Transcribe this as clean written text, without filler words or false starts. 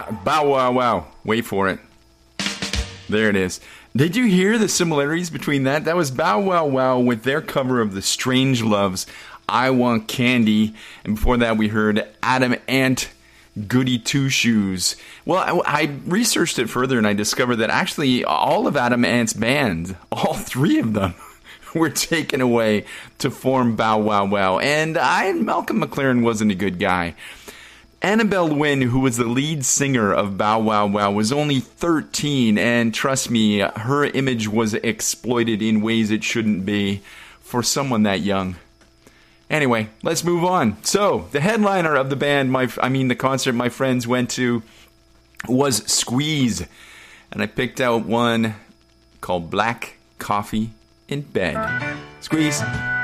Bow Wow Wow. Wait for it. There it is. Did you hear the similarities between that? That was Bow Wow Wow with their cover of the Strangeloves' I Want Candy. And before that, we heard Adam Ant, Goody Two Shoes. Well, I researched it further and I discovered that actually all of Adam Ant's band, all three of them, were taken away to form Bow Wow Wow. And Malcolm McLaren wasn't a good guy. Annabelle Wynn, who was the lead singer of Bow Wow Wow, was only 13, and trust me, her image was exploited in ways it shouldn't be for someone that young. Anyway, let's move on. So, the headliner of the band, the concert my friends went to, was Squeeze. And I picked out one called Black Coffee in Bed. Squeeze.